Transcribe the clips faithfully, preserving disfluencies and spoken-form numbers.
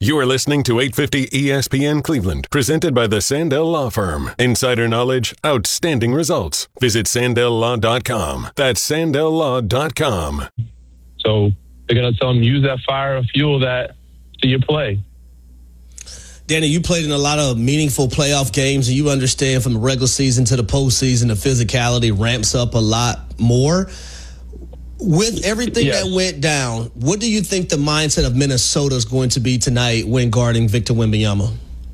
You are listening to eight fifty E S P N Cleveland, presented by the Sandell Law Firm. Insider knowledge, outstanding results. Visit sandell law dot com. That's sandell law dot com. So they're going to tell them, use that fire and fuel that to your play. Danny, you played in a lot of meaningful playoff games, and you understand from the regular season to the postseason, the physicality ramps up a lot more. With everything yes. that went down, what do you think the mindset of Minnesota is going to be tonight when guarding Victor Wembanyama?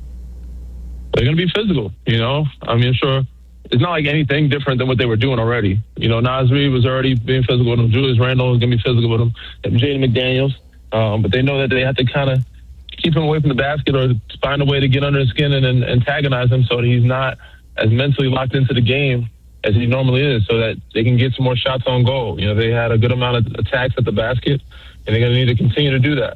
They're going to be physical, you know. I mean, sure, it's not like anything different than what they were doing already. You know, Naz Reid was already being physical with him. Julius Randle was going to be physical with him. And Jaden McDaniels. Um, but they know that they have to kind of keep him away from the basket or find a way to get under his skin and, and antagonize him so that he's not as mentally locked into the game as he normally is, so that they can get some more shots on goal. You know, they had a good amount of attacks at the basket, and they're going to need to continue to do that.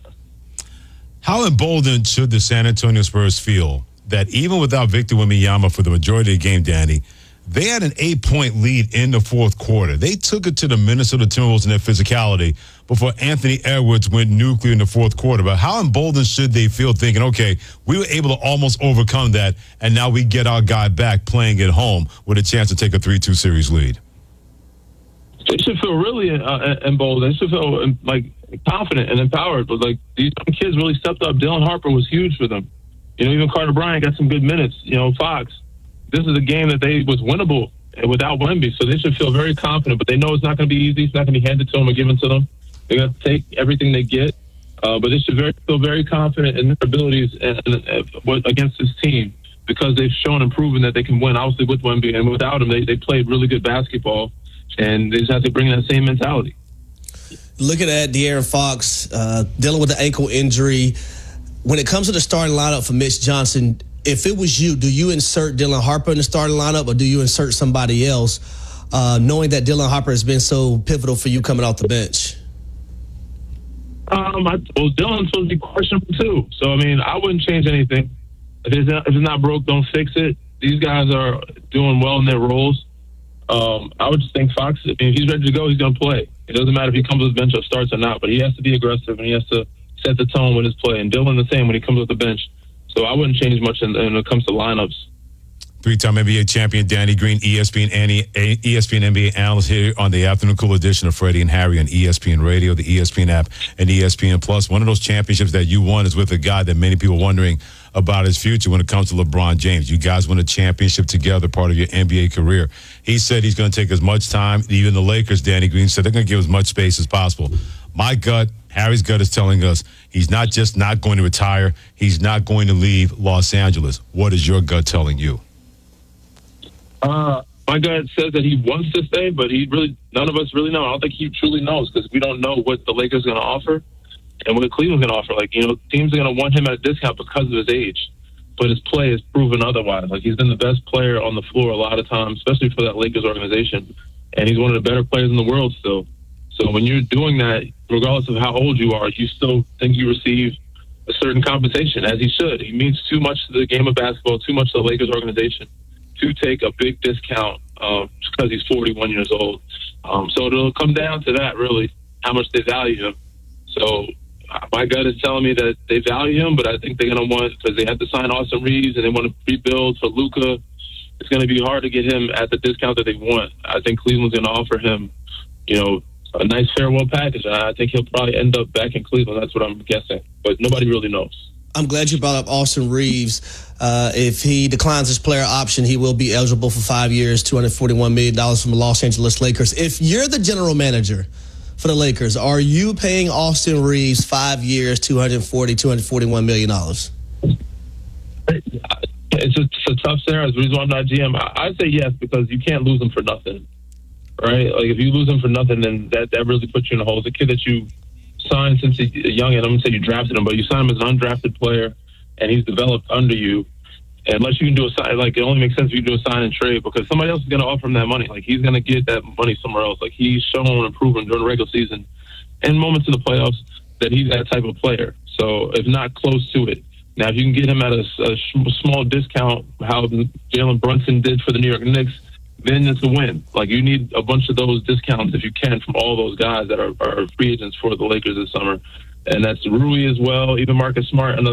How emboldened should the San Antonio Spurs feel that even without Victor Wembanyama for the majority of the game, Danny, they had an eight-point lead in the fourth quarter. They took it to the Minnesota Timberwolves in their physicality before Anthony Edwards went nuclear in the fourth quarter. But how emboldened should they feel thinking, okay, we were able to almost overcome that, and now we get our guy back playing at home with a chance to take a three two series lead? They should feel really uh, emboldened. They should feel um, like confident and empowered. But like these young kids really stepped up. Dylan Harper was huge for them. You know, even Carter Bryant got some good minutes. You know, Fox. This is a game that they was winnable without Wemby, so they should feel very confident. But they know it's not going to be easy. It's not going to be handed to them or given to them. They're going to take everything they get. Uh, but they should very, feel very confident in their abilities and, and, and, against this team because they've shown and proven that they can win, obviously, with Wemby. And without him, they, they played really good basketball, and they just have to bring that same mentality. Looking at De'Aaron Fox, uh, dealing with the ankle injury, when it comes to the starting lineup for Mitch Johnson, if it was you, do you insert Dylan Harper in the starting lineup or do you insert somebody else, uh, knowing that Dylan Harper has been so pivotal for you coming off the bench? Um, I, well, Dylan's supposed to be questionable too. So, I mean, I wouldn't change anything. If it's not, if it's not broke, don't fix it. These guys are doing well in their roles. Um, I would just think Fox, I mean, if he's ready to go, he's going to play. It doesn't matter if he comes with the bench or starts or not, but he has to be aggressive and he has to set the tone with his play. And Dylan the same when he comes with the bench. So I wouldn't change much in, when it comes to lineups. Three-time N B A champion Danny Green, E S P N Annie, E S P N N B A analyst here on the Afternoon Cool edition of Freddie and Harry on E S P N Radio, the E S P N app, and E S P N Plus. One of those championships that you won is with a guy that many people are wondering about his future when it comes to LeBron James. You guys won a championship together, part of your N B A career. He said he's going to take as much time. Even the Lakers, Danny Green, said they're going to give as much space as possible. My gut, Harry's gut is telling us he's not just not going to retire, he's not going to leave Los Angeles. What is your gut telling you? Uh, my gut says that he wants to stay, but he really, none of us really know. I don't think he truly knows because we don't know what the Lakers are going to offer and what Cleveland's going to offer. Like, you know, teams are going to want him at a discount because of his age, but his play has proven otherwise. Like, he's been the best player on the floor a lot of times, especially for that Lakers organization, and he's one of the better players in the world still. So when you're doing that, regardless of how old you are, you still think you receive a certain compensation, as he should. He means too much to the game of basketball, too much to the Lakers organization to take a big discount uh, just because he's forty-one years old. Um, so it'll come down to that, really, how much they value him. So uh, my gut is telling me that they value him, but I think they're going to want, because they have to sign Austin Reeves and they want to rebuild for Luka, it's going to be hard to get him at the discount that they want. I think Cleveland's going to offer him, you know, a nice farewell package. I think he'll probably end up back in Cleveland. That's what I'm guessing. But nobody really knows. I'm glad you brought up Austin Reeves. Uh, if he declines his player option, he will be eligible for five years, two hundred forty-one million dollars from the Los Angeles Lakers. If you're the general manager for the Lakers, are you paying Austin Reeves five years, two hundred forty, two hundred forty-one million dollars? It's a, it's a tough scenario. The reason why I'm not G M, I, I'd say yes, because you can't lose him for nothing. Right? Like, if you lose him for nothing, then that, that really puts you in a hole. It's a kid that you signed since he's young, and I'm going to say you drafted him, but you signed him as an undrafted player, and he's developed under you. And unless you can do a sign, like, it only makes sense if you do a sign and trade, because somebody else is going to offer him that money. Like, he's going to get that money somewhere else. Like, he's shown and proven during the regular season and moments in the playoffs that he's that type of player. So, if not close to it. Now, if you can get him at a, a small discount, how Jalen Brunson did for the New York Knicks, then it's a win. Like, you need a bunch of those discounts if you can from all those guys that are, are free agents for the Lakers this summer. And that's Rui as well, even Marcus Smart, another